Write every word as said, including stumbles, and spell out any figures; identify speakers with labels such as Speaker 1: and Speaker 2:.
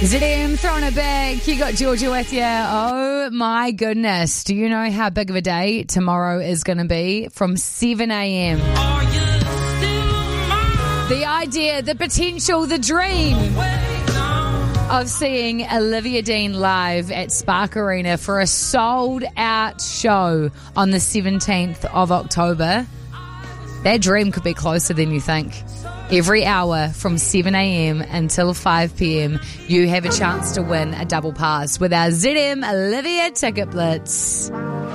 Speaker 1: Z M throwing it back. You got Georgia with you. Oh my goodness. Do you know how big of a day tomorrow is going to be? From seven a.m. The idea, the potential, the dream of seeing Olivia Dean live at Spark Arena for a sold out show on the seventeenth of October. That dream could be closer than you think. Every hour from seven a.m. until five p.m. you have a chance to win a double pass with our Z M Olivia Ticket Blitz.